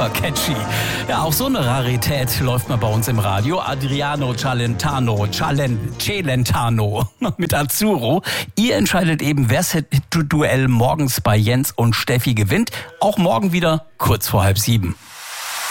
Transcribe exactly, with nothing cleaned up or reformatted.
super catchy. Ja, auch so eine Rarität läuft mal bei uns im Radio. Adriano Celentano, Calen, Celentano mit Azzurro. Ihr entscheidet eben, wer das Duell morgens bei Jens und Steffi gewinnt. Auch morgen wieder kurz vor halb sieben.